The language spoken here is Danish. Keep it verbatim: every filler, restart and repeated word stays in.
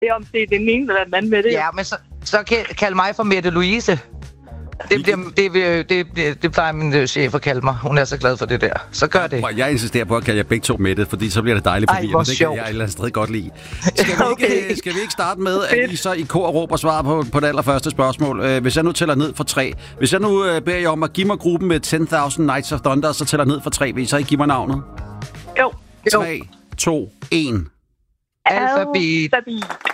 Det er om det er den ene eller den anden med det. Ja, men så, så kald mig for Mette Louise. Det, bliver, det, det, det, det plejer min chef at kalde mig. Hun er så glad for det der. Så gør det. Jeg insisterer på at kalde jer begge to Mette, fordi så bliver det dejligt forvirrende. Det kan jeg et eller andet sted godt lide. Skal vi, okay. ikke, skal vi ikke starte med, at I så i kor råber svar på, på det allerførste spørgsmål? Hvis jeg nu tæller ned for tre. Hvis jeg nu beder jer om at give mig gruppen med ten thousand Nights of Thunder, så tæller ned for tre. Vil I så ikke give mig navnet? Jo. tre, to, et. Alphabet. Alphabet.